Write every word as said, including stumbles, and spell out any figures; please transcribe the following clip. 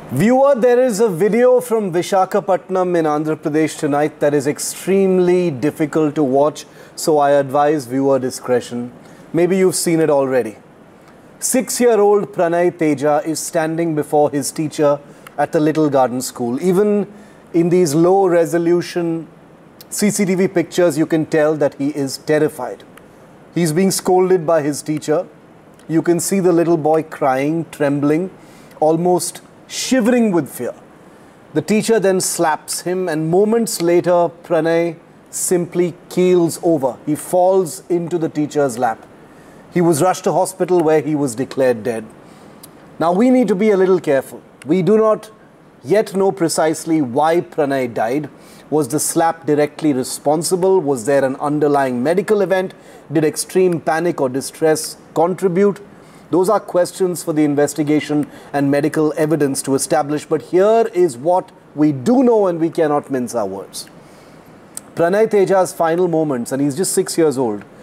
Viewer, there is a video from Visakhapatnam in Andhra Pradesh tonight that is extremely difficult to watch, so I advise viewer discretion. Maybe you've seen it already. Six-year-old Pranay Teja is standing before his teacher at the Little Garden School. Even in these low-resolution C C T V pictures, you can tell that he is terrified. He's being scolded by his teacher. You can see the little boy crying, trembling, almost shivering with fear. The teacher then slaps him, and moments later, Pranay simply keels over. He falls into the teacher's lap. He was rushed to hospital where he was declared dead. Now, we need to be a little careful. We do not yet know precisely why Pranay died. Was the slap directly responsible? Was there an underlying medical event? Did extreme panic or distress contribute? Those are questions for the investigation and medical evidence to establish. But here is what we do know, and we cannot mince our words. Pranay Teja's final moments, and he's just six years old,